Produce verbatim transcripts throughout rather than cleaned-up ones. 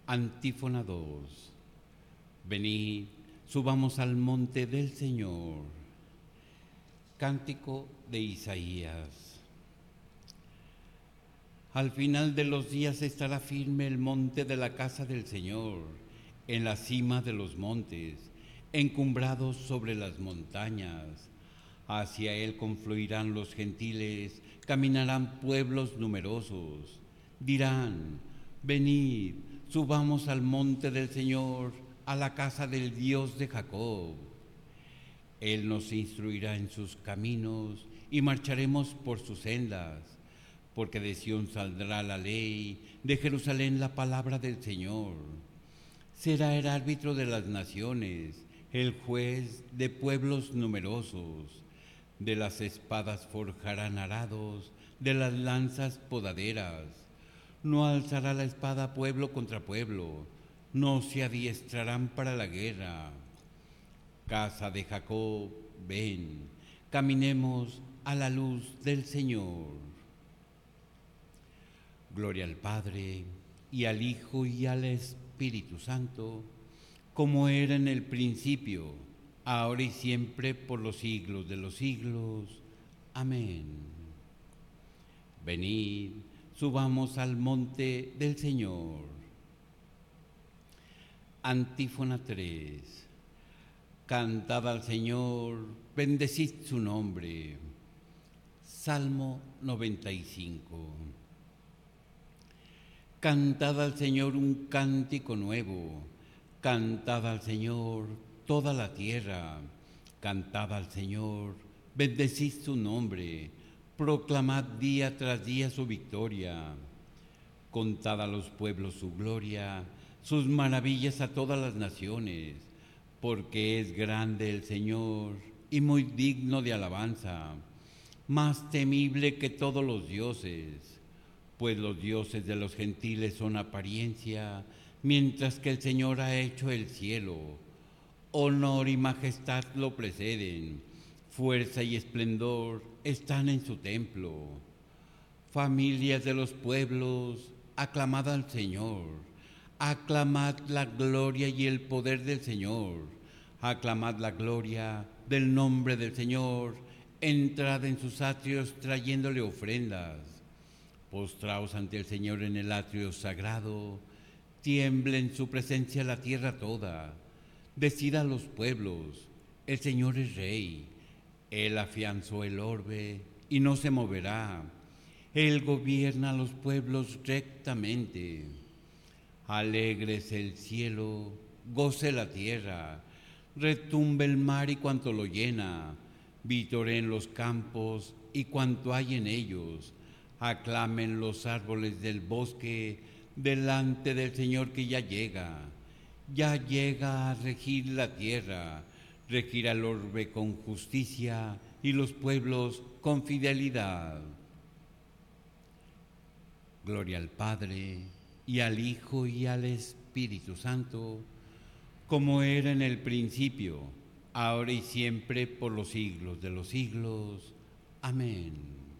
Antífona dos. Venid, subamos al monte del Señor. Cántico de Isaías. Al final de los días estará firme el monte de la casa del Señor, en la cima de los montes, encumbrados sobre las montañas. Hacia él confluirán los gentiles, caminarán pueblos numerosos. Dirán: venid, subamos al monte del Señor, a la casa del Dios de Jacob. Él nos instruirá en sus caminos y marcharemos por sus sendas, porque de Sión saldrá la ley, de Jerusalén la palabra del Señor. Será el árbitro de las naciones, el juez de pueblos numerosos. De las espadas forjarán arados, de las lanzas podaderas. No alzará la espada pueblo contra pueblo, no se adiestrarán para la guerra. Casa de Jacob, ven, caminemos a la luz del Señor. Gloria al Padre, y al Hijo, y al Espíritu Santo, como era en el principio, ahora y siempre, por los siglos de los siglos. Amén. Venid, subamos al monte del Señor. Antífona tres. Cantad al Señor, bendecid su nombre. Salmo noventa y cinco. Cantad al Señor un cántico nuevo. Cantad al Señor toda la tierra. Cantad al Señor, bendecid su nombre. Proclamad día tras día su victoria. Contad a los pueblos su gloria, sus maravillas a todas las naciones. Porque es grande el Señor y muy digno de alabanza, más temible que todos los dioses, pues los dioses de los gentiles son apariencia, mientras que el Señor ha hecho el cielo. Honor y majestad lo preceden, fuerza y esplendor están en su templo. Familias de los pueblos, aclamad al Señor. Aclamad la gloria y el poder del Señor. Aclamad la gloria del nombre del Señor. Entrad en sus atrios trayéndole ofrendas. Postraos ante el Señor en el atrio sagrado. Tiemble en su presencia la tierra toda. Decid a los pueblos: el Señor es Rey. Él afianzó el orbe y no se moverá. Él gobierna a los pueblos rectamente. Alegres el cielo, goce la tierra, retumbe el mar y cuanto lo llena, vitoreen los campos y cuanto hay en ellos, aclamen los árboles del bosque delante del Señor que ya llega. Ya llega a regir la tierra, regirá el orbe con justicia y los pueblos con fidelidad. Gloria al Padre, y al Hijo, y al Espíritu Santo, como era en el principio, ahora y siempre, por los siglos de los siglos. Amén.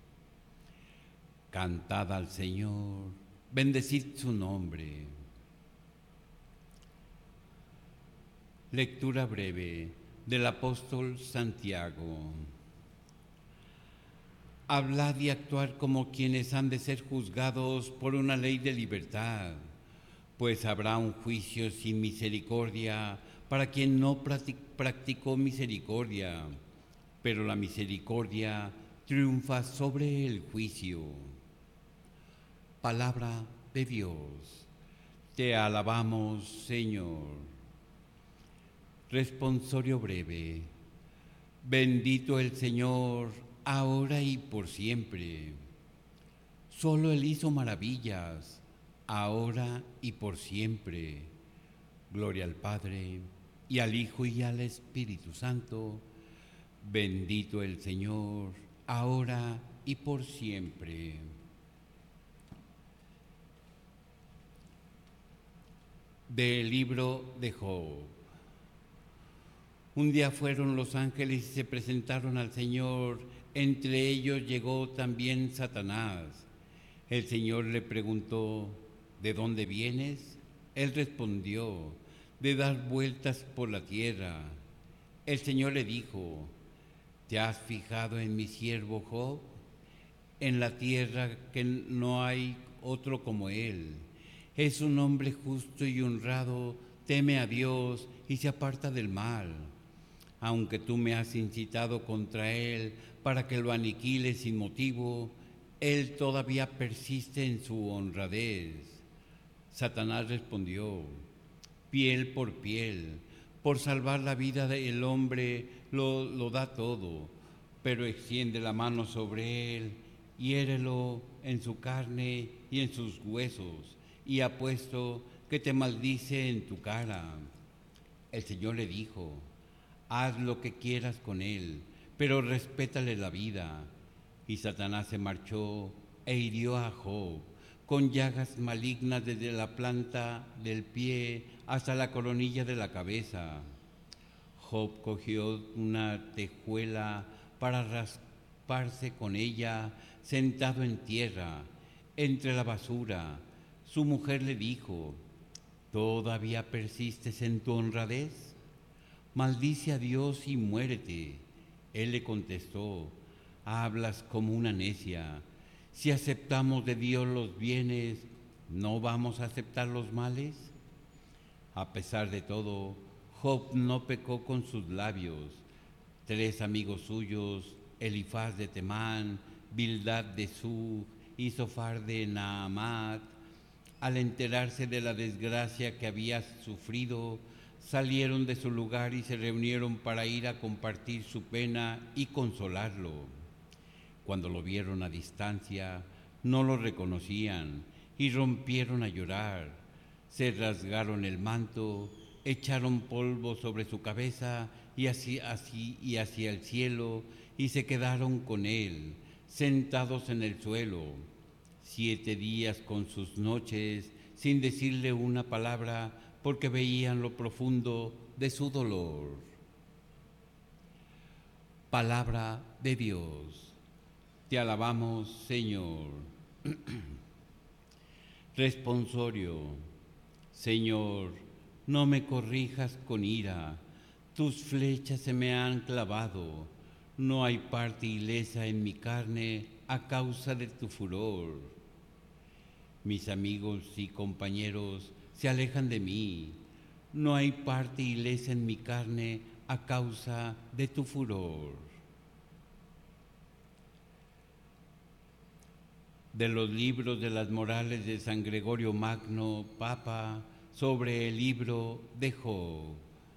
Cantad al Señor, bendecid su nombre. Lectura breve del apóstol Santiago. Hablad y actuad como quienes han de ser juzgados por una ley de libertad, pues habrá un juicio sin misericordia para quien no practicó misericordia, pero la misericordia triunfa sobre el juicio. Palabra de Dios. Te alabamos, Señor. Responsorio breve. Bendito el Señor, ahora y por siempre. Solo Él hizo maravillas, ahora y por siempre. Gloria al Padre, y al Hijo, y al Espíritu Santo. Bendito el Señor, ahora y por siempre. Del libro de Job. Un día fueron los ángeles y se presentaron al Señor. Entre ellos llegó también Satanás. El Señor le preguntó: ¿de dónde vienes? Él respondió, de dar vueltas por la tierra. El Señor le dijo, ¿te has fijado en mi siervo Job? En la tierra que no hay otro como él. Es un hombre justo y honrado, teme a Dios y se aparta del mal. Aunque tú me has incitado contra él para que lo aniquile sin motivo, él todavía persiste en su honradez. Satanás respondió, piel por piel, por salvar la vida del hombre lo, lo da todo, pero extiende la mano sobre él, hiérelo en su carne y en sus huesos, y ha puesto que te maldice en tu cara. El Señor le dijo, haz lo que quieras con él, pero respétale la vida. Y Satanás se marchó e hirió a Job con llagas malignas desde la planta del pie hasta la coronilla de la cabeza. Job cogió una tejuela para rasparse con ella, sentado en tierra, entre la basura. Su mujer le dijo, ¿todavía persistes en tu honradez? Maldice a Dios y muérete. Él le contestó, hablas como una necia. Si aceptamos de Dios los bienes, ¿no vamos a aceptar los males? A pesar de todo, Job no pecó con sus labios. Tres amigos suyos, Elifaz de Temán, Bildad de Sug y Zofar de Naamat, al enterarse de la desgracia que había sufrido, salieron de su lugar y se reunieron para ir a compartir su pena y consolarlo. Cuando lo vieron a distancia, no lo reconocían y rompieron a llorar. Se rasgaron el manto, echaron polvo sobre su cabeza y hacia, así, y hacia el cielo, y se quedaron con él, sentados en el suelo, siete días con sus noches, sin decirle una palabra, porque veían lo profundo de su dolor. Palabra de Dios. Te alabamos, Señor. Responsorio. Señor, no me corrijas con ira, tus flechas se me han clavado, no hay parte ilesa en mi carne a causa de tu furor. Mis amigos y compañeros se alejan de mí, no hay parte ilesa en mi carne a causa de tu furor. De los libros de las morales de San Gregorio Magno, Papa, sobre el libro de Job.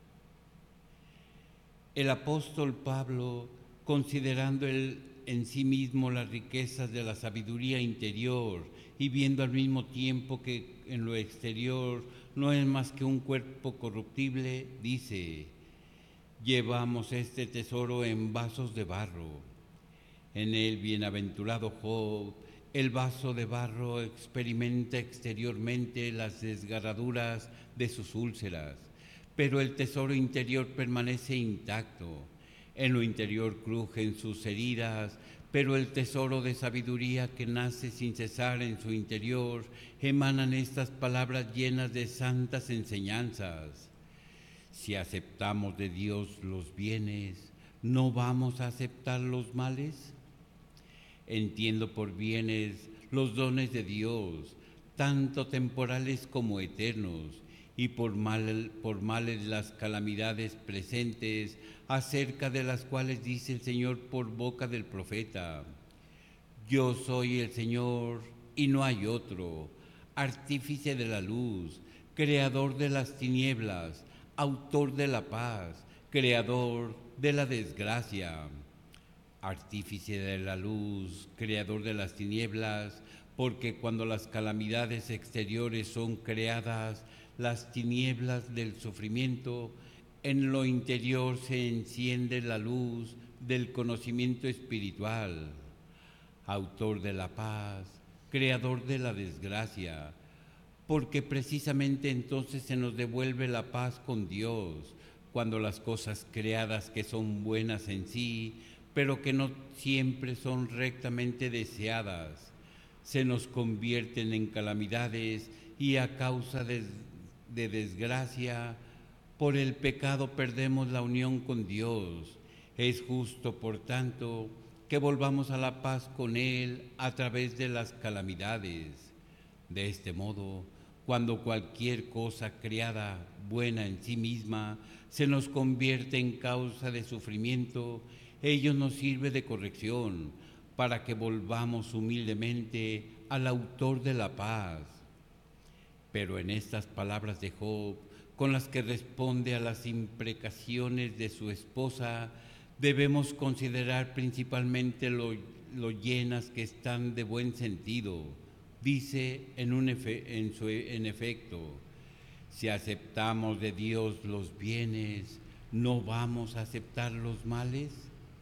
El apóstol Pablo, considerando el, en sí mismo las riquezas de la sabiduría interior y viendo al mismo tiempo que en lo exterior no es más que un cuerpo corruptible, dice, llevamos este tesoro en vasos de barro. En el bienaventurado Job, el vaso de barro experimenta exteriormente las desgarraduras de sus úlceras, pero el tesoro interior permanece intacto. En lo interior crujen sus heridas, pero el tesoro de sabiduría que nace sin cesar en su interior emanan estas palabras llenas de santas enseñanzas. Si aceptamos de Dios los bienes, ¿no vamos a aceptar los males? Entiendo por bienes los dones de Dios, tanto temporales como eternos, y por, mal, por males las calamidades presentes, acerca de las cuales dice el Señor por boca del profeta. Yo soy el Señor y no hay otro, artífice de la luz, creador de las tinieblas, autor de la paz, creador de la desgracia. Artífice de la luz, creador de las tinieblas, porque cuando las calamidades exteriores son creadas, las tinieblas del sufrimiento, en lo interior se enciende la luz del conocimiento espiritual. Autor de la paz, creador de la desgracia, porque precisamente entonces se nos devuelve la paz con Dios, cuando las cosas creadas que son buenas en sí, pero que no siempre son rectamente deseadas, se nos convierten en calamidades y a causa de, de desgracia, por el pecado perdemos la unión con Dios. Es justo, por tanto, que volvamos a la paz con Él a través de las calamidades. De este modo, cuando cualquier cosa creada buena en sí misma se nos convierte en causa de sufrimiento, ello nos sirve de corrección para que volvamos humildemente al autor de la paz. Pero en estas palabras de Job, con las que responde a las imprecaciones de su esposa, debemos considerar principalmente lo, lo llenas que están de buen sentido. Dice en, un efe, en, su, en efecto, si aceptamos de Dios los bienes, ¿no vamos a aceptar los males?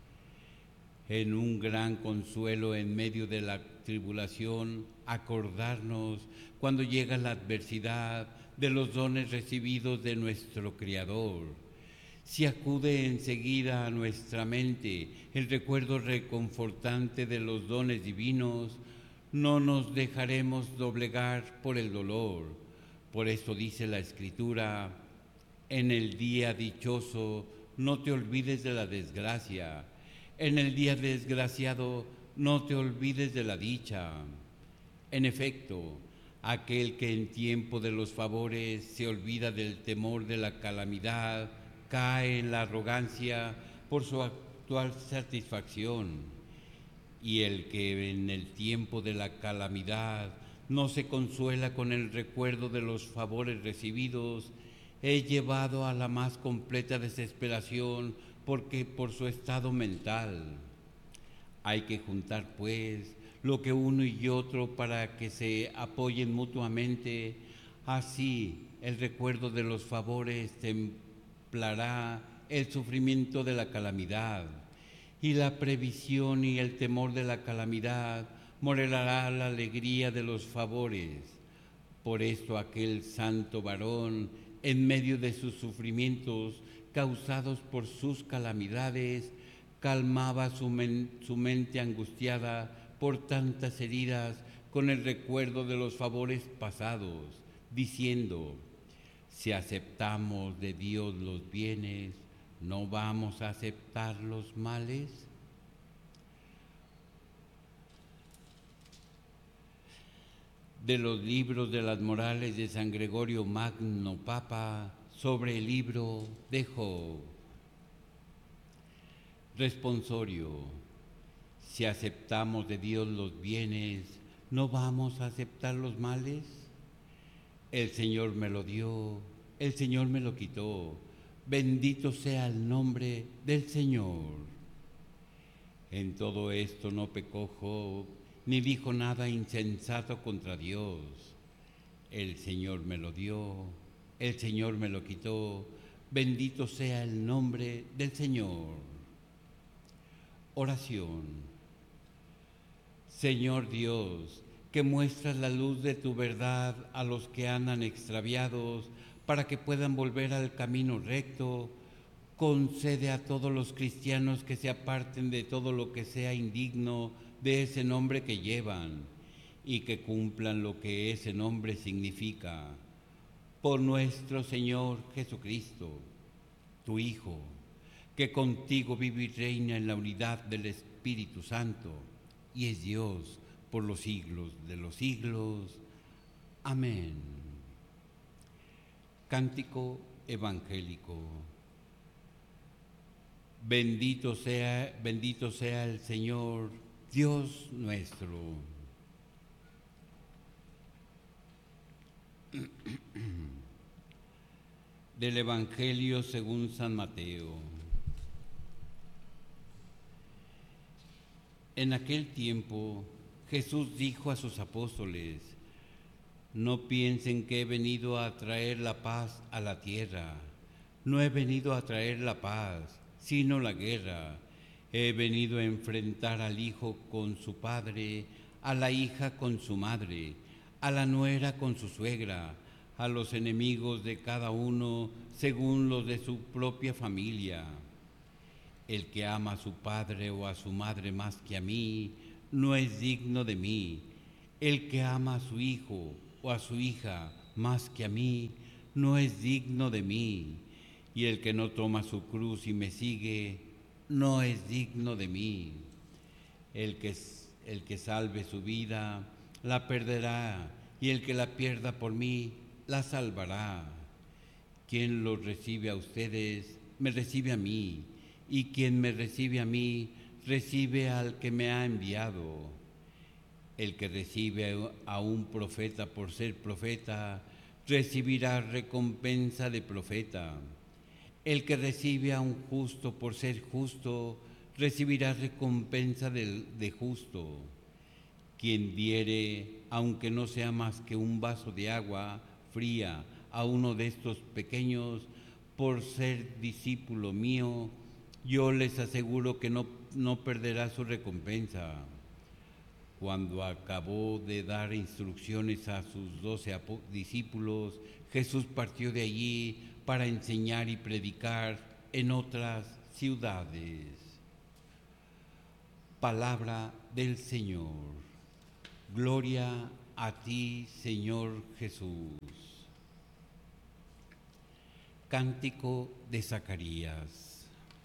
En un gran consuelo en medio de la tribulación, acordarnos cuando llega la adversidad de los dones recibidos de nuestro Criador. Si acude enseguida a nuestra mente el recuerdo reconfortante de los dones divinos, no nos dejaremos doblegar por el dolor. Por eso dice la Escritura, en el día dichoso no te olvides de la desgracia, en el día desgraciado no te olvides de la dicha. En efecto, aquel que en tiempo de los favores se olvida del temor de la calamidad, cae en la arrogancia por su actual satisfacción. Y el que en el tiempo de la calamidad no se consuela con el recuerdo de los favores recibidos, es llevado a la más completa desesperación porque por su estado mental. Hay que juntar, pues, lo que uno y otro para que se apoyen mutuamente. Así, el recuerdo de los favores templará el sufrimiento de la calamidad, y la previsión y el temor de la calamidad moderará la alegría de los favores. Por esto aquel santo varón, en medio de sus sufrimientos causados por sus calamidades, calmaba su, men su mente angustiada por tantas heridas con el recuerdo de los favores pasados, diciendo, si aceptamos de Dios los bienes, ¿no vamos a aceptar los males? De los libros de las morales de San Gregorio Magno Papa sobre el libro de Job. Responsorio. Si aceptamos de Dios los bienes, ¿no vamos a aceptar los males? El Señor me lo dio, el Señor me lo quitó. Bendito sea el nombre del Señor. En todo esto no pecó Job, ni dijo nada insensato contra Dios. El Señor me lo dio, el Señor me lo quitó. Bendito sea el nombre del Señor. Oración. Señor Dios, que muestras la luz de tu verdad a los que andan extraviados, para que puedan volver al camino recto, concede a todos los cristianos que se aparten de todo lo que sea indigno de ese nombre que llevan, y que cumplan lo que ese nombre significa. Por nuestro Señor Jesucristo, tu Hijo, que contigo vive y reina en la unidad del Espíritu Santo, y es Dios por los siglos de los siglos. Amén. Cántico evangélico. Bendito sea, bendito sea el Señor, Dios nuestro. Del Evangelio según San Mateo. En aquel tiempo, Jesús dijo a sus apóstoles, no piensen que he venido a traer la paz a la tierra. No he venido a traer la paz, sino la guerra. He venido a enfrentar al hijo con su padre, a la hija con su madre, a la nuera con su suegra, a los enemigos de cada uno según los de su propia familia. El que ama a su padre o a su madre más que a mí, no es digno de mí. El que ama a su hijo o a su hija más que a mí, no es digno de mí, y el que no toma su cruz y me sigue, no es digno de mí. El que, el que salve su vida, la perderá, y el que la pierda por mí, la salvará. Quien los recibe a ustedes, me recibe a mí, y quien me recibe a mí, recibe al que me ha enviado. El que recibe a un profeta por ser profeta, recibirá recompensa de profeta. El que recibe a un justo por ser justo, recibirá recompensa de, de justo. Quien diere, aunque no sea más que un vaso de agua fría, a uno de estos pequeños, por ser discípulo mío, yo les aseguro que no, no perderá su recompensa. Cuando acabó de dar instrucciones a sus doce discípulos, Jesús partió de allí para enseñar y predicar en otras ciudades. Palabra del Señor. Gloria a ti, Señor Jesús. Cántico de Zacarías.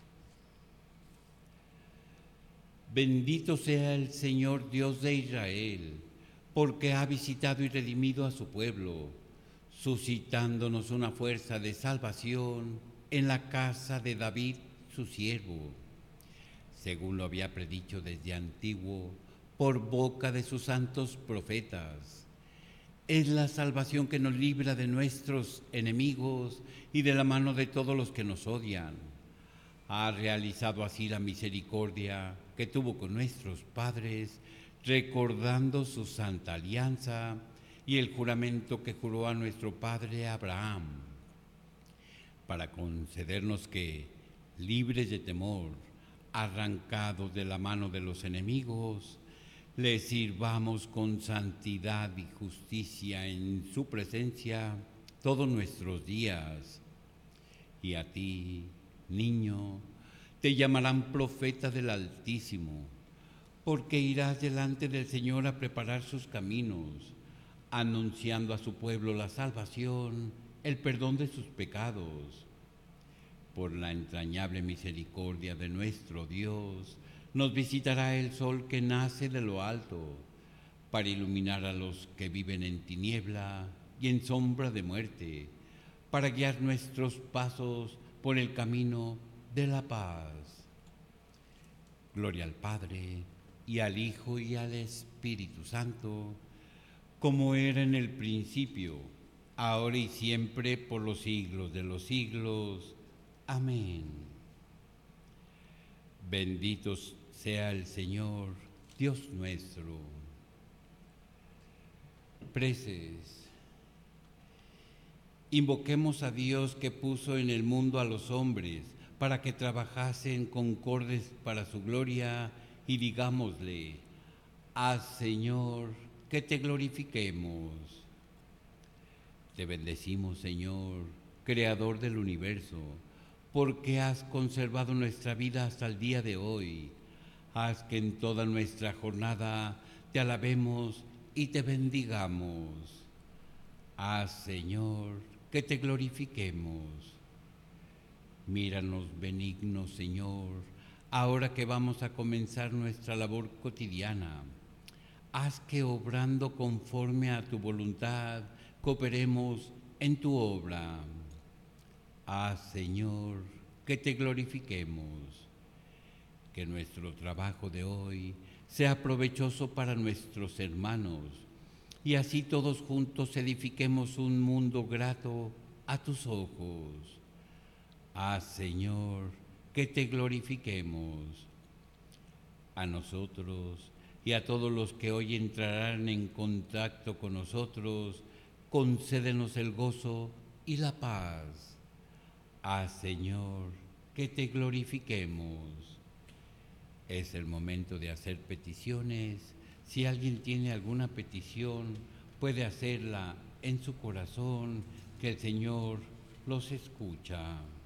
Bendito sea el Señor Dios de Israel, porque ha visitado y redimido a su pueblo, suscitándonos una fuerza de salvación en la casa de David, su siervo, según lo había predicho desde antiguo por boca de sus santos profetas. Es la salvación que nos libra de nuestros enemigos y de la mano de todos los que nos odian. Ha realizado así la misericordia que tuvo con nuestros padres, recordando su santa alianza y el juramento que juró a nuestro padre Abraham, para concedernos que, libres de temor, arrancados de la mano de los enemigos, le sirvamos con santidad y justicia en su presencia todos nuestros días. Y a ti, niño, te llamarán profeta del Altísimo, porque irás delante del Señor a preparar sus caminos, anunciando a su pueblo la salvación, el perdón de sus pecados. Por la entrañable misericordia de nuestro Dios, nos visitará el sol que nace de lo alto, para iluminar a los que viven en tiniebla y en sombra de muerte, para guiar nuestros pasos por el camino de la paz. Gloria al Padre, y al Hijo, y al Espíritu Santo, como era en el principio, ahora y siempre, por los siglos de los siglos. Amén. Bendito sea el Señor, Dios nuestro. Preces. Invoquemos a Dios que puso en el mundo a los hombres para que trabajasen concordes para su gloria, y digámosle: haz, Señor, que te glorifiquemos. Te bendecimos, Señor, Creador del universo, porque has conservado nuestra vida hasta el día de hoy. Haz que en toda nuestra jornada te alabemos y te bendigamos. Haz, Señor, que te glorifiquemos. Míranos benigno, Señor, ahora que vamos a comenzar nuestra labor cotidiana. Haz que, obrando conforme a tu voluntad, cooperemos en tu obra. Haz, Señor, que te glorifiquemos. Que nuestro trabajo de hoy sea provechoso para nuestros hermanos, y así todos juntos edifiquemos un mundo grato a tus ojos. Haz, Señor, que te glorifiquemos. A nosotros y a todos los que hoy entrarán en contacto con nosotros, concédenos el gozo y la paz. Haz, Señor, que te glorifiquemos. Es el momento de hacer peticiones. Si alguien tiene alguna petición, puede hacerla en su corazón, que el Señor los escucha.